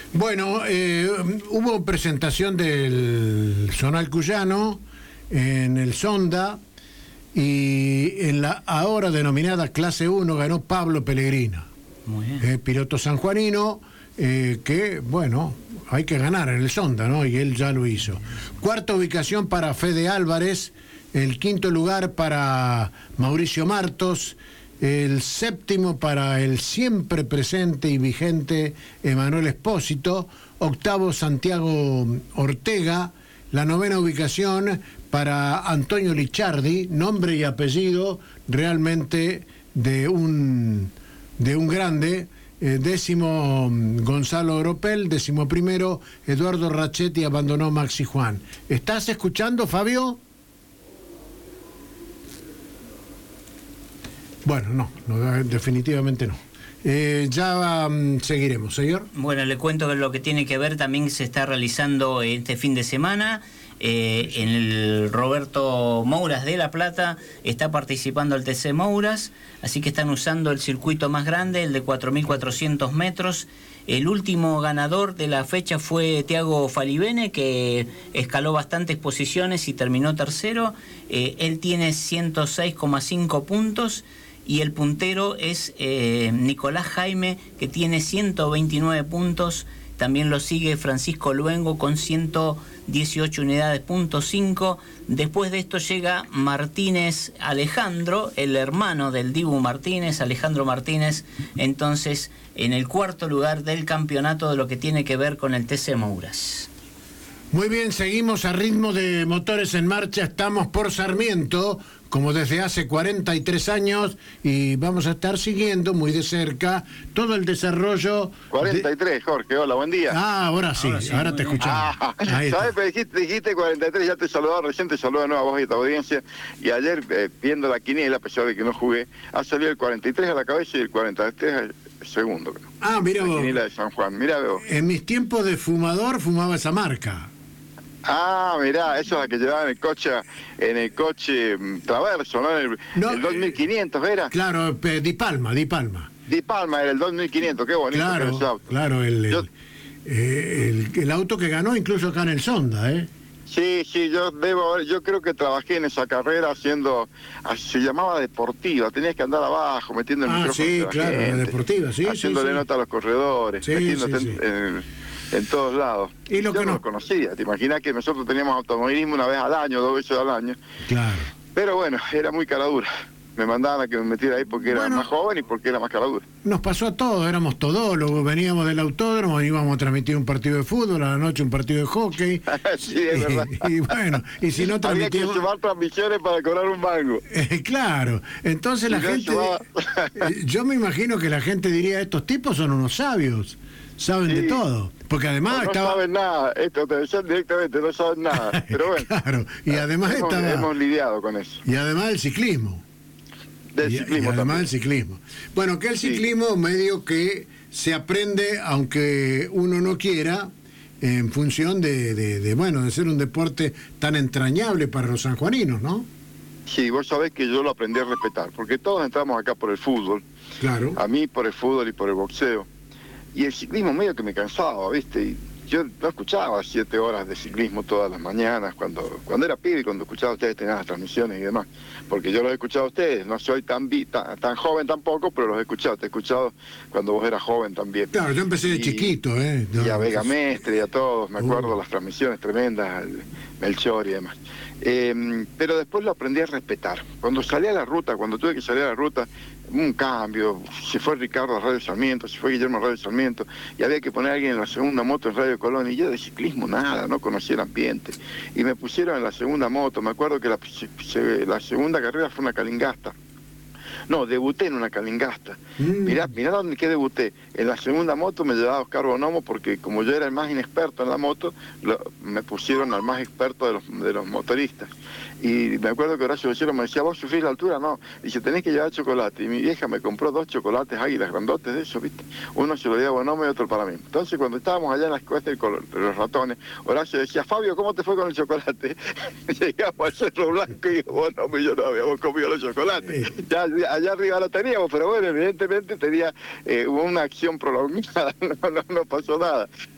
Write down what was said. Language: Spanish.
Bueno, hubo presentación del Zonal Cuyano en el Sonda y en la ahora denominada Clase 1 ganó Pablo Pellegrino, piloto sanjuanino, que, bueno, hay que ganar en el Sonda, ¿no? Y él ya lo hizo. Cuarta ubicación para Fede Álvarez, el quinto lugar para Mauricio Martos, el séptimo para el siempre presente y vigente Emanuel Espósito, octavo Santiago Ortega, la novena ubicación para Antonio Licciardi, nombre y apellido realmente de un grande, décimo Gonzalo Oropel, décimo primero Eduardo Rachetti, abandonó Maxi Juan. ¿Estás escuchando, Fabio? Bueno, no, definitivamente no. Ya seguiremos, señor. Bueno, le cuento que lo que tiene que ver también se está realizando este fin de semana. En el Roberto Mouras de La Plata está participando el TC Mouras, así que están usando el circuito más grande, el de 4.400 metros. El último ganador de la fecha fue Thiago Falivene, que escaló bastantes posiciones y terminó tercero. Él tiene 106,5 puntos. Y el puntero es Nicolás Jaime, que tiene 129 puntos. También lo sigue Francisco Luengo con 118 unidades, punto 5. Después de esto llega Martínez Alejandro, el hermano del Dibu Martínez, Alejandro Martínez, entonces en el cuarto lugar del campeonato de lo que tiene que ver con el TC Mouras. Muy bien, seguimos a ritmo de motores en marcha, estamos por Sarmiento, como desde hace 43 años, y vamos a estar siguiendo muy de cerca todo el desarrollo... 43, Jorge, hola, buen día. Ahora sí, ahora te escuchamos. ¿Sabes? Pero dijiste 43, ya te saludaba, recién te saludé de nuevo a vos y a tu audiencia, y ayer, viendo la quiniela, a pesar de que no jugué, ha salido el 43 a la cabeza y el 43 al segundo, creo. Mira vos. La quiniela de San Juan, mira vos. En mis tiempos de fumador fumaba esa marca. Mirá, eso es la que llevaba en el coche Traverso, ¿no? El 2500 era. Claro, Di Palma. Di Palma era el 2500, qué bonito. Claro, el auto que ganó incluso acá en el Sonda, ¿eh? Sí, yo creo que trabajé en esa carrera se llamaba deportiva, tenías que andar abajo, metiendo el micrófono. Sí, claro, la deportiva, sí. Haciéndole nota a los corredores, metiéndote en todos lados. ¿Y yo no lo conocía, te imaginas que nosotros teníamos automovilismo una vez al año, 2 veces al año. Claro. Pero bueno, era muy cara dura. Me mandaban a que me metiera ahí porque era más joven y porque era más cara dura. Nos pasó a todos, éramos todólogos, veníamos del autódromo, íbamos a transmitir un partido de fútbol, a la noche un partido de hockey. Sí, es verdad. Y bueno, y si no transmitíamos... Había que llevar transmisiones para cobrar un mango. Claro, entonces la gente... Yo me imagino que la gente diría, estos tipos son unos sabios, saben de todo. Porque además no saben nada, esto te decían directamente, no saben nada. Pero bueno, claro, y además hemos lidiado con eso. Y además el ciclismo. Y además el ciclismo. Bueno, que el ciclismo medio que se aprende, aunque uno no quiera, en función de ser un deporte tan entrañable para los sanjuaninos, ¿no? Sí, vos sabés que yo lo aprendí a respetar, porque todos entramos acá por el fútbol. Claro. A mí por el fútbol y por el boxeo. Y el ciclismo medio que me cansaba, ¿viste? Y yo no escuchaba 7 horas de ciclismo todas las mañanas, cuando era pibe, cuando escuchaba a ustedes tener las transmisiones y demás. Porque yo los he escuchado a ustedes, no soy tan joven tampoco, pero los he escuchado. Te he escuchado cuando vos eras joven también. Claro, yo empecé de chiquito, y a Vega Mestre y a todos, me acuerdo las transmisiones tremendas, Melchor y demás. Pero después lo aprendí a respetar. Cuando salí a la ruta, cuando tuve que salir a la ruta, un cambio, si fue Ricardo a Radio Sarmiento, si fue Guillermo a Radio Sarmiento, y había que poner a alguien en la segunda moto en Radio Colón, y yo de ciclismo nada, no conocía el ambiente, y me pusieron en la segunda moto. Me acuerdo que la segunda carrera fue una Calingasta. No, debuté en una Calingasta. Mirá dónde que debuté. En la segunda moto me llevaba Oscar Bonomo, porque como yo era el más inexperto en la moto, me pusieron al más experto de los motoristas. Y me acuerdo que Horacio Becero me decía, ¿vos sufrís la altura? No. Dice, tenés que llevar chocolate. Y mi vieja me compró 2 chocolates Águilas grandotes de esos, ¿viste? Uno se lo dio a Bonomo y otro para mí. Entonces, cuando estábamos allá en la cuesta de los ratones, Horacio decía, Fabio, ¿cómo te fue con el chocolate? Llegamos al Cerro Blanco y Bonomo y yo no habíamos comido los chocolates. Ya allá arriba lo teníamos, pero bueno, evidentemente hubo una acción prolongada, no pasó nada.